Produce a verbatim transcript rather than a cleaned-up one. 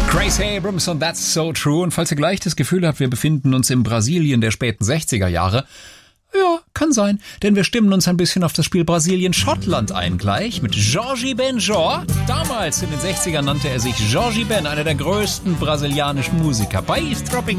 Grace Abrams und That's So True. Und falls ihr gleich das Gefühl habt, wir befinden uns im Brasilien der späten sechziger Jahre, ja, kann sein, denn wir stimmen uns ein bisschen auf das Spiel Brasilien-Schottland ein gleich mit Jorge Benjor. Damals in den sechzigern nannte er sich Jorge Ben, einer der größten brasilianischen Musiker. Bei Eavesdropping